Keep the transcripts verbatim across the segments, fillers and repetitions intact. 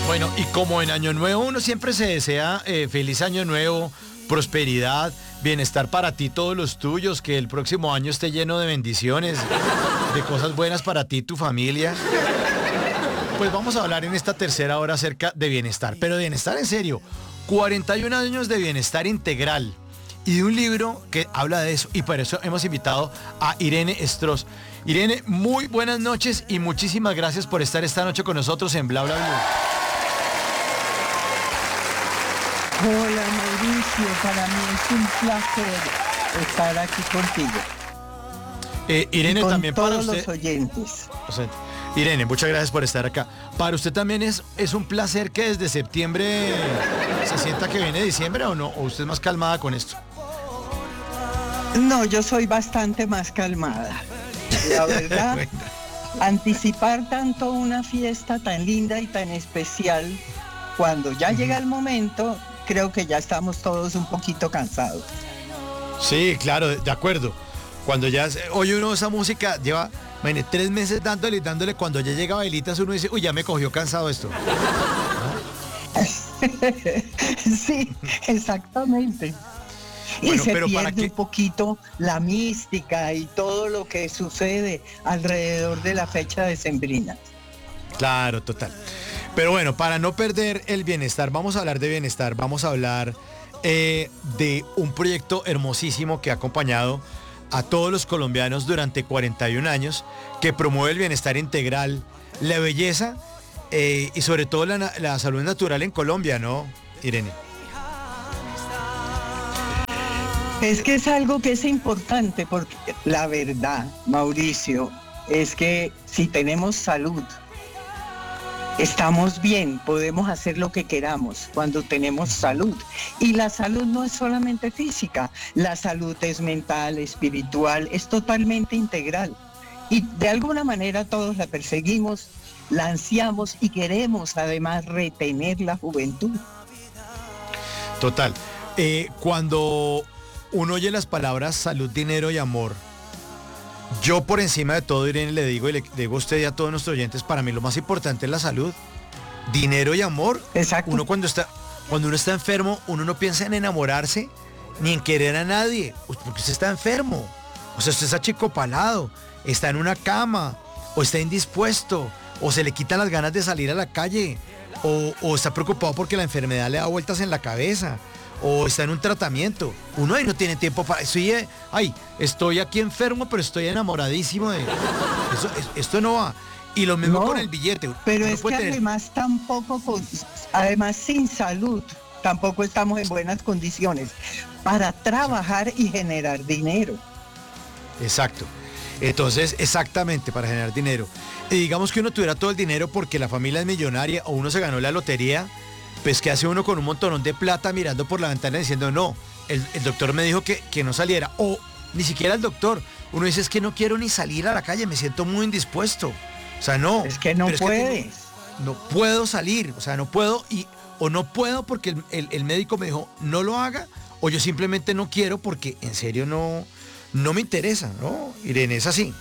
Bueno, y como en Año Nuevo uno siempre se desea eh, feliz Año Nuevo, prosperidad, bienestar para ti, todos los tuyos, que el próximo año esté lleno de bendiciones, de cosas buenas para ti y tu familia. Pues vamos a hablar en esta tercera hora acerca de bienestar, pero de bienestar en serio. cuarenta y un años de bienestar integral y de un libro que habla de eso, y por eso hemos invitado a Irene Stross. Irene, muy buenas noches y muchísimas gracias por estar esta noche con nosotros en Bla Bla Blue. Hola Mauricio, para mí es un placer estar aquí contigo. Eh, Irene, y con también todos para usted. los oyentes. O sea, Irene, muchas gracias por estar acá. Para usted también es, es un placer que desde septiembre se sienta que viene diciembre, ¿o no? ¿O usted es más calmada con esto? No, yo soy bastante más calmada. La verdad, bueno. Anticipar tanto una fiesta tan linda y tan especial, cuando ya uh-huh. llega el momento, creo que ya estamos todos un poquito cansados. Sí, claro, de acuerdo. Cuando ya oye uno esa música, lleva, imagínate, tres meses dándole y dándole, cuando ya llega Bailitas uno dice, uy, ya me cogió cansado esto. Sí, exactamente. Bueno, y se pero pierde un poquito la mística y todo lo que sucede alrededor de la fecha decembrina. Claro, total. Pero bueno, para no perder el bienestar, vamos a hablar de bienestar, vamos a hablar eh, de un proyecto hermosísimo que ha acompañado a todos los colombianos durante cuarenta y un años, que promueve el bienestar integral, la belleza eh, y sobre todo la, la salud natural en Colombia, ¿no, Irene? Es que es algo que es importante, porque la verdad, Mauricio, es que si tenemos salud, estamos bien, podemos hacer lo que queramos cuando tenemos salud. Y la salud no es solamente física, la salud es mental, espiritual, es totalmente integral. Y de alguna manera todos la perseguimos, la ansiamos y queremos además retener la juventud. Total. Eh, cuando uno oye las palabras salud, dinero y amor, yo por encima de todo, Irene, le digo y le digo a usted y a todos nuestros oyentes, para mí lo más importante es la salud, dinero y amor. Exacto. Uno cuando está, cuando uno está enfermo, uno no piensa en enamorarse ni en querer a nadie, porque usted está enfermo. O sea, usted está achicopalado, está en una cama, o está indispuesto, o se le quitan las ganas de salir a la calle, o, o está preocupado porque la enfermedad le da vueltas en la cabeza, o está en un tratamiento. Uno ahí no tiene tiempo para... Estoy, ay, estoy aquí enfermo, pero estoy enamoradísimo de... Eso, esto no va. Y lo mismo no, con el billete. Pero es que tener... además tampoco, con, además sin salud, tampoco estamos en buenas condiciones para trabajar y generar dinero. Exacto. Entonces, exactamente, para generar dinero. Y digamos que uno tuviera todo el dinero porque la familia es millonaria o uno se ganó la lotería, pues ¿qué hace uno con un montonón de plata mirando por la ventana diciendo no, el, el doctor me dijo que, que no saliera? O ni siquiera el doctor. Uno dice, es que no quiero ni salir a la calle, me siento muy indispuesto. O sea, no. Es que no puedes. Es que no, no puedo salir, o sea, no puedo, y o no puedo porque el, el, el médico me dijo no lo haga, o yo simplemente no quiero porque en serio no, no me interesa, ¿no? Irene, es así.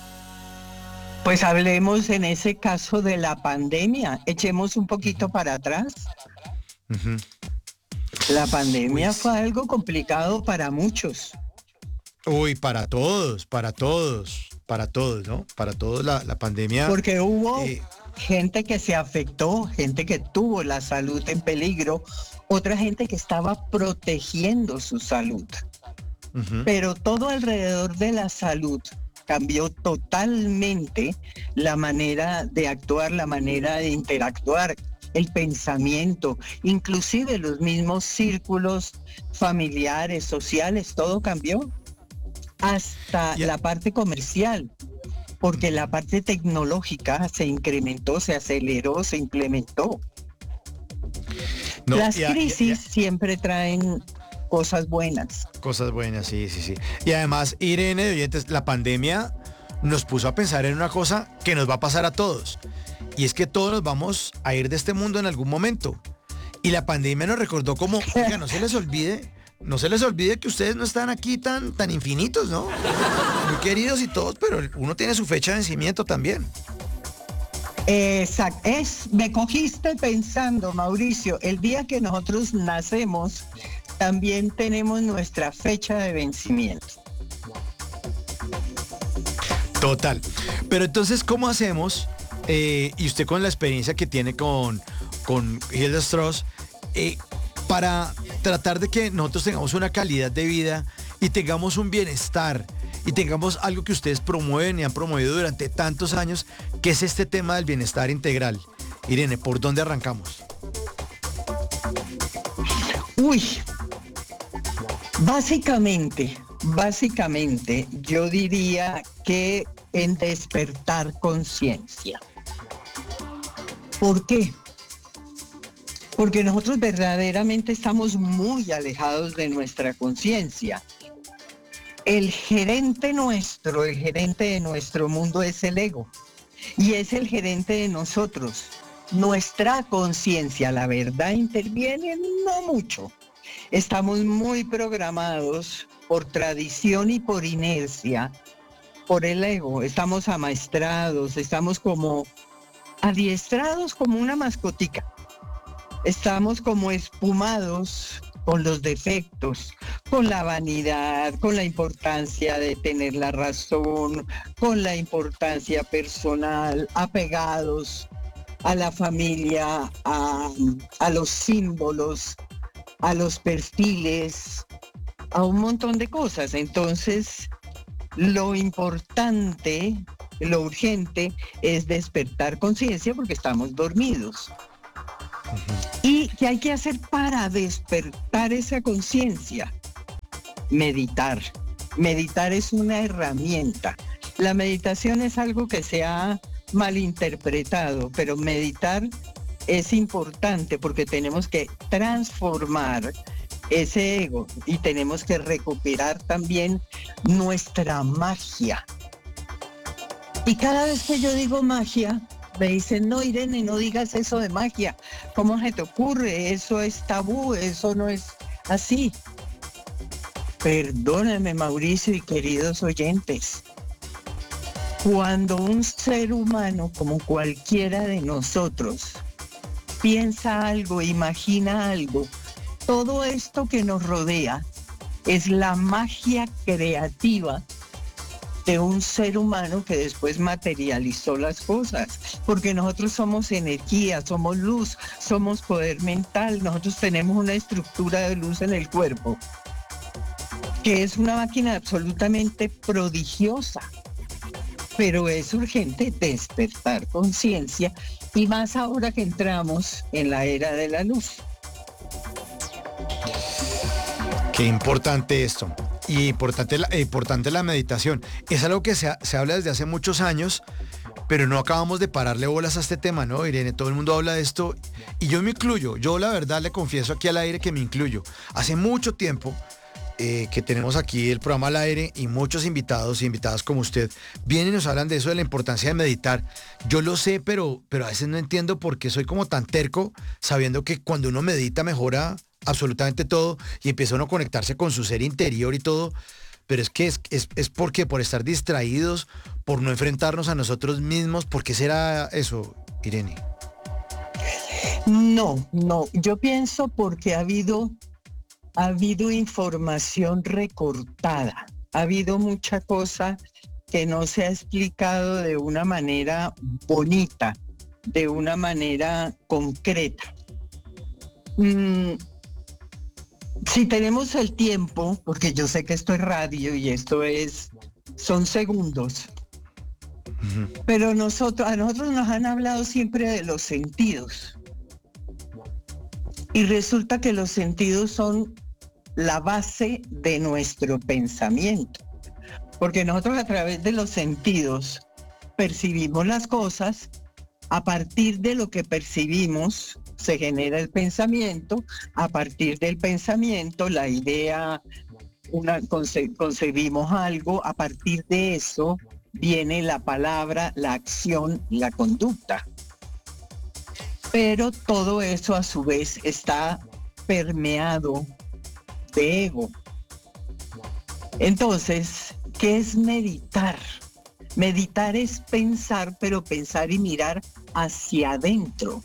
Pues hablemos en ese caso de la pandemia, echemos un poquito uh-huh. para atrás. Uh-huh. La pandemia Uy. fue algo complicado para muchos. Uy, para todos, para todos, para todos, ¿no? Para todos la, la pandemia. Porque hubo eh, gente que se afectó, gente que tuvo la salud en peligro, otra gente que estaba protegiendo su salud. Uh-huh. Pero todo alrededor de la salud cambió totalmente la manera de actuar, la manera de interactuar, el pensamiento, inclusive los mismos círculos familiares, sociales, todo cambió, hasta yeah. la parte comercial, porque la parte tecnológica se incrementó, se aceleró, se implementó. No, Las yeah, crisis yeah, yeah. siempre traen cosas buenas. Cosas buenas, sí, sí, sí. Y además, Irene, de oyentes, la pandemia nos puso a pensar en una cosa que nos va a pasar a todos. Y es que todos nos vamos a ir de este mundo en algún momento. Y la pandemia nos recordó como, oiga, no se les olvide, no se les olvide que ustedes no están aquí tan, tan infinitos, ¿no? Muy queridos y todos, pero uno tiene su fecha de vencimiento también. Exacto, es, me cogiste pensando, Mauricio, el día que nosotros nacemos, también tenemos nuestra fecha de vencimiento. Total. Pero entonces, ¿cómo hacemos? Eh, y usted con la experiencia que tiene con, con Hilda Strauss, eh, para tratar de que nosotros tengamos una calidad de vida y tengamos un bienestar y tengamos algo que ustedes promueven y han promovido durante tantos años, que es este tema del bienestar integral. Irene, ¿por dónde arrancamos? Uy, básicamente, básicamente yo diría que en despertar conciencia. ¿Por qué? Porque nosotros verdaderamente estamos muy alejados de nuestra conciencia. El gerente nuestro, el gerente de nuestro mundo es el ego y es el gerente de nosotros. Nuestra conciencia, la verdad, interviene no mucho. Estamos muy programados por tradición y por inercia, por el ego. Estamos amaestrados, estamos como adiestrados como una mascotica. Estamos como espumados con los defectos, con la vanidad, con la importancia de tener la razón, con la importancia personal, apegados a la familia, a, a los símbolos, a los perfiles, a un montón de cosas. Entonces, lo importante, lo urgente es despertar conciencia porque estamos dormidos. ¿Y qué hay que hacer para despertar esa conciencia? Meditar. Meditar es una herramienta. La meditación es algo que se ha malinterpretado, pero meditar es importante porque tenemos que transformar ese ego y tenemos que recuperar también nuestra magia. Y cada vez que yo digo magia, me dicen, no, Irene, no digas eso de magia. ¿Cómo se te ocurre? Eso es tabú, eso no es así. Perdóname, Mauricio y queridos oyentes. Cuando un ser humano, como cualquiera de nosotros, piensa algo, imagina algo, todo esto que nos rodea es la magia creativa de un ser humano que después materializó las cosas, porque nosotros somos energía, somos luz, somos poder mental, nosotros tenemos una estructura de luz en el cuerpo, que es una máquina absolutamente prodigiosa, pero es urgente despertar conciencia, y más ahora que entramos en la era de la luz. Qué importante esto. Y importante la, eh, importante la meditación. Es algo que se, se habla desde hace muchos años, pero no acabamos de pararle bolas a este tema, ¿no, Irene? Todo el mundo habla de esto y yo me incluyo. Yo la verdad le confieso aquí al aire que me incluyo. Hace mucho tiempo eh, que tenemos aquí el programa al aire y muchos invitados y invitadas como usted vienen y nos hablan de eso, de la importancia de meditar. Yo lo sé, pero, pero a veces no entiendo por qué soy como tan terco, sabiendo que cuando uno medita mejora absolutamente todo y empieza uno a conectarse con su ser interior y todo, pero es que es, es, es porque por estar distraídos, por no enfrentarnos a nosotros mismos. ¿Por qué será eso, Irene? No, no, yo pienso porque ha habido, ha habido información recortada, ha habido mucha cosa que no se ha explicado de una manera bonita, de una manera concreta. Mm, Si tenemos el tiempo, porque yo sé que esto es radio y esto es, son segundos, uh-huh. pero nosotros, a nosotros nos han hablado siempre de los sentidos. Y resulta que los sentidos son la base de nuestro pensamiento. Porque nosotros a través de los sentidos percibimos las cosas, a partir de lo que percibimos se genera el pensamiento, a partir del pensamiento la idea, una, conce, concebimos algo, a partir de eso viene la palabra, la acción, la conducta. Pero todo eso a su vez está permeado de ego. Entonces, ¿qué es meditar? Meditar es pensar, pero pensar y mirar hacia adentro.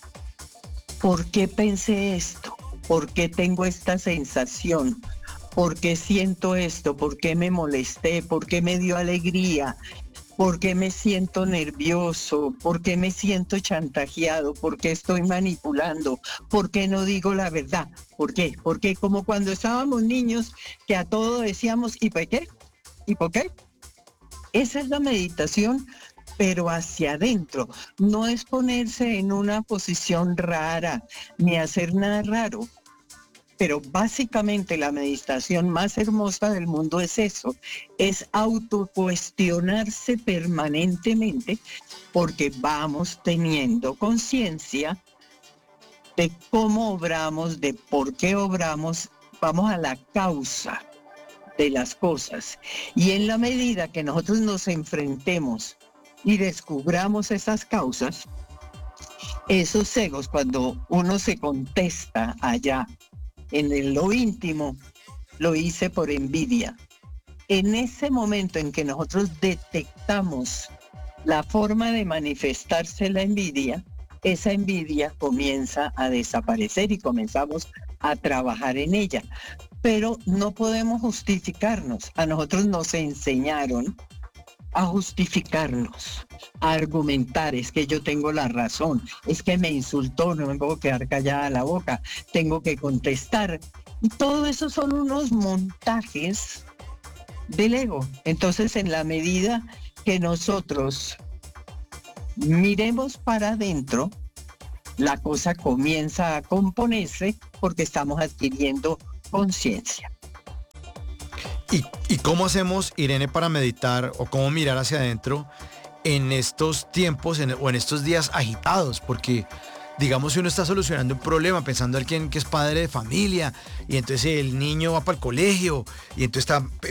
¿Por qué pensé esto? ¿Por qué tengo esta sensación? ¿Por qué siento esto? ¿Por qué me molesté? ¿Por qué me dio alegría? ¿Por qué me siento nervioso? ¿Por qué me siento chantajeado? ¿Por qué estoy manipulando? ¿Por qué no digo la verdad? ¿Por qué? Porque como cuando estábamos niños que a todo decíamos ¿y por qué? ¿Y por qué? Esa es la meditación, pero hacia adentro. No es ponerse en una posición rara ni hacer nada raro. Pero básicamente la meditación más hermosa del mundo es eso, es autocuestionarse permanentemente porque vamos teniendo conciencia de cómo obramos, de por qué obramos, vamos a la causa de las cosas. Y en la medida que nosotros nos enfrentemos y descubramos esas causas, esos egos, cuando uno se contesta allá, en lo íntimo, lo hice por envidia. En ese momento en que nosotros detectamos la forma de manifestarse la envidia, esa envidia comienza a desaparecer y comenzamos a trabajar en ella. Pero no podemos justificarnos. A nosotros nos enseñaron a justificarnos, a argumentar, es que yo tengo la razón, es que me insultó, no me puedo quedar callada la boca, tengo que contestar. Y todo eso son unos montajes del ego. Entonces, en la medida que nosotros miremos para adentro, la cosa comienza a componerse porque estamos adquiriendo conciencia. ¿Y, ¿Y cómo hacemos, Irene, para meditar o cómo mirar hacia adentro en estos tiempos en, o en estos días agitados? Porque, digamos, si uno está solucionando un problema, pensando en alguien que es padre de familia, y entonces el niño va para el colegio, y entonces está